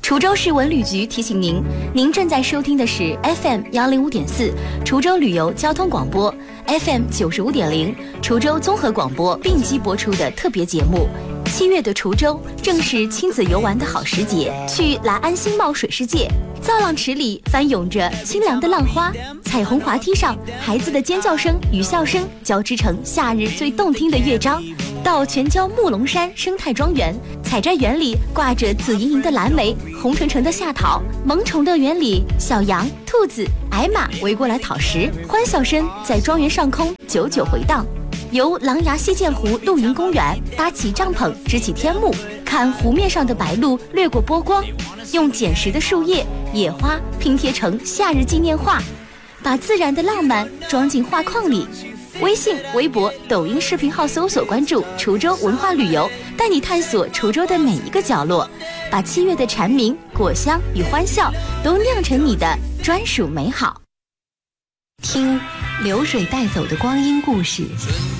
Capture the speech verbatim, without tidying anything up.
滁州市文旅局提醒您，您正在收听的是 F M 幺零五点四滁州旅游交通广播 ，F M 九十五点零滁州综合广播并机播出的特别节目。七月的滁州正是亲子游玩的好时节，去来安新茂水世界，造浪池里翻涌着清凉的浪花，彩虹滑梯上孩子的尖叫声与笑声交织成夏日最动听的乐章。到全椒木龙山生态庄园，采摘园里挂着紫莹莹的蓝莓，红橙橙的夏桃，萌宠乐园里小羊、兔子、矮马围过来讨食，欢笑声在庄园上空久久回荡。游狼牙溪涧湖露营公园，搭起帐篷支起天幕，看湖面上的白鹭掠过波光，用捡拾的树叶、野花拼贴成夏日纪念画，把自然的浪漫装进画框里。微信、微博、抖音视频号搜索关注滁州文化旅游，带你探索滁州的每一个角落，把七月的蝉鸣、果香与欢笑都酿成你的专属美好。听流水带走的光阴故事，